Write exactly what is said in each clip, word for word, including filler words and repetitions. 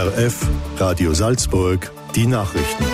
R F, Radio Salzburg, die Nachrichten.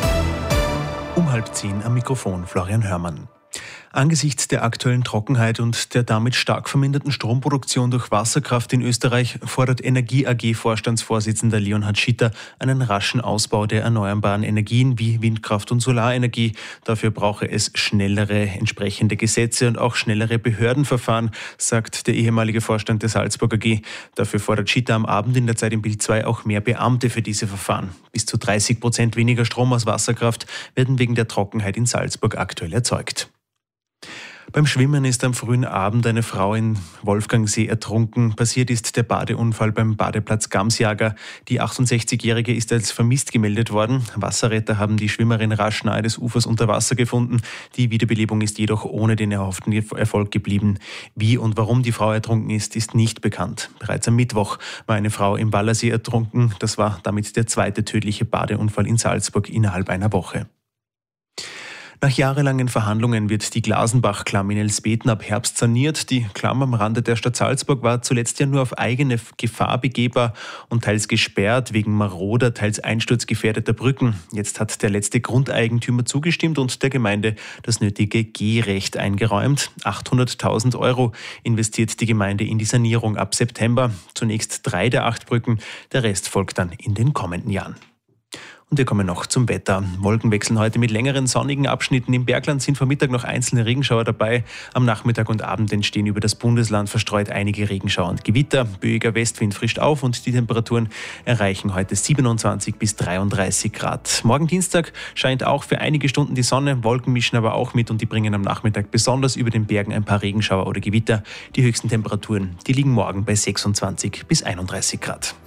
Um halb zehn am Mikrofon Florian Hörmann. Angesichts der aktuellen Trockenheit und der damit stark verminderten Stromproduktion durch Wasserkraft in Österreich fordert Energie A G-Vorstandsvorsitzender Leonhard Schitter einen raschen Ausbau der erneuerbaren Energien wie Windkraft und Solarenergie. Dafür brauche es schnellere entsprechende Gesetze und auch schnellere Behördenverfahren, sagt der ehemalige Vorstand der Salzburg A G. Dafür fordert Schitter am Abend in der Zeit im Bild zwei auch mehr Beamte für diese Verfahren. Bis zu dreißig Prozent weniger Strom aus Wasserkraft werden wegen der Trockenheit in Salzburg aktuell erzeugt. Beim Schwimmen ist am frühen Abend eine Frau in Wolfgangsee ertrunken. Passiert ist der Badeunfall beim Badeplatz Gamsjager. Die achtundsechzigjährige ist als vermisst gemeldet worden. Wasserretter haben die Schwimmerin rasch nahe des Ufers unter Wasser gefunden. Die Wiederbelebung ist jedoch ohne den erhofften Erfolg geblieben. Wie und warum die Frau ertrunken ist, ist nicht bekannt. Bereits am Mittwoch war eine Frau im Wallersee ertrunken. Das war damit der zweite tödliche Badeunfall in Salzburg innerhalb einer Woche. Nach jahrelangen Verhandlungen wird die Glasenbach-Klamm in Elsbeten ab Herbst saniert. Die Klamm am Rande der Stadt Salzburg war zuletzt ja nur auf eigene Gefahr begehbar und teils gesperrt wegen maroder, teils einsturzgefährdeter Brücken. Jetzt hat der letzte Grundeigentümer zugestimmt und der Gemeinde das nötige Gehrecht eingeräumt. achthunderttausend Euro investiert die Gemeinde in die Sanierung ab September. Zunächst drei der acht Brücken, der Rest folgt dann in den kommenden Jahren. Und wir kommen noch zum Wetter. Wolken wechseln heute mit längeren sonnigen Abschnitten. Im Bergland sind vor Mittag noch einzelne Regenschauer dabei. Am Nachmittag und Abend entstehen über das Bundesland verstreut einige Regenschauer und Gewitter. Böiger Westwind frischt auf und die Temperaturen erreichen heute siebenundzwanzig bis dreiunddreißig Grad. Morgen Dienstag scheint auch für einige Stunden die Sonne. Wolken mischen aber auch mit und die bringen am Nachmittag besonders über den Bergen ein paar Regenschauer oder Gewitter. Die höchsten Temperaturen, die liegen morgen bei sechsundzwanzig bis einunddreißig Grad.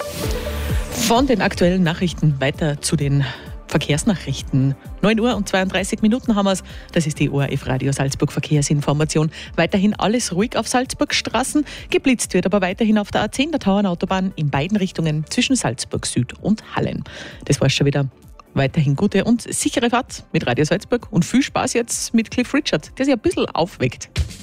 Von den aktuellen Nachrichten weiter zu den Verkehrsnachrichten. neun Uhr und zweiunddreißig Minuten haben wir es. Das ist die O R F Radio Salzburg Verkehrsinformation. Weiterhin alles ruhig auf Salzburgstraßen. Geblitzt wird aber weiterhin auf der A zehn, der Tauernautobahn, in beiden Richtungen zwischen Salzburg Süd und Hallen. Das war's schon wieder. Weiterhin gute und sichere Fahrt mit Radio Salzburg und viel Spaß jetzt mit Cliff Richard, der sich ein bisschen aufweckt.